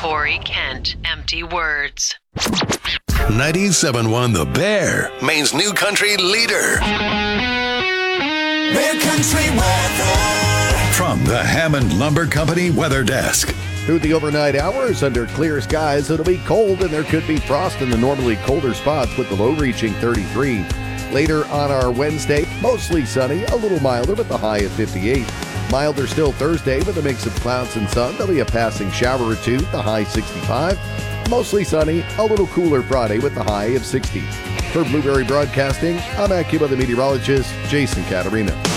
Corey Kent, Empty Words. 97.1 The Bear, Maine's new country leader. Bear Country weather. From the Hammond Lumber Company Weather Desk. Through the overnight hours, under clear skies, it'll be cold and there could be frost in the normally colder spots with the low reaching 33. Later on our Wednesday, mostly sunny, a little milder with the high at 58. Milder still Thursday with a mix of clouds and sun. There'll be a passing shower or two, the high 65. Mostly sunny, a little cooler Friday with the high of 60. For Blueberry Broadcasting, I'm AccuWeather meteorologist Jason Caterina.